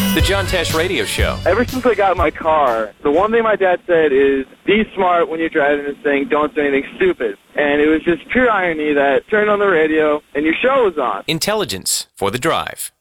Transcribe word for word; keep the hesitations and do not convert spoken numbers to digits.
The John Tesh Radio Show. Ever since I got my car, the one thing my dad said is, be smart when you're driving this thing, don't do anything stupid. And it was just pure irony that turned on the radio and your show was on. Intelligence for the drive.